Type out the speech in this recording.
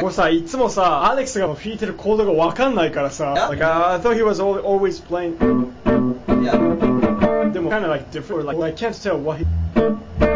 もうさ、いつもさ、アレックスが弾いてるコードがわかんないからさ、like, I thought he was always playing. Yeah. でも kind of like different, like I can't tell what he